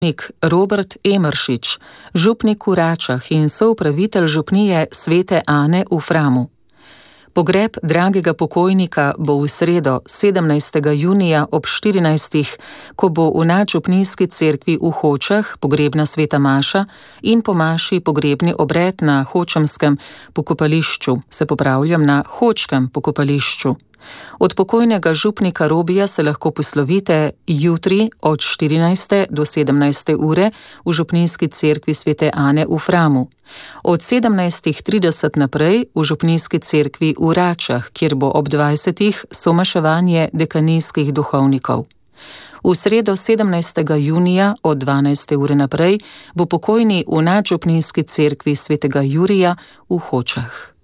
Robert Emeršič, župnik v Račah in soupravitelj župnije Svete Ane v Framu. Pogreb dragega pokojnika bo v sredo 17. junija ob 14. ko bo v nadžupnijski cerkvi v Hočah pogrebna sveta maša in po maši pogrebni obred na Hočemskem pokopališču, na Hočkem pokopališču. Od pokojnega župnika Robija se lahko poslovite jutri od 14. do 17. ure v župnijski cerkvi Svete Ane v Framu. Od 17.30 naprej v župnijski cerkvi v Račah, kjer bo ob 20. somaševanje dekanijskih duhovnikov. V sredo 17. junija od 12. ure naprej bo pokojni v nadžupnijski cerkvi Svetega Jurija v Hočah.